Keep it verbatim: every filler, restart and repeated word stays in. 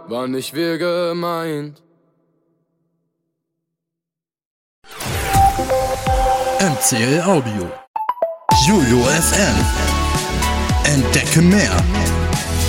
war nicht wir gemeint. M C L Audio. Julio F M. Entdecke mehr.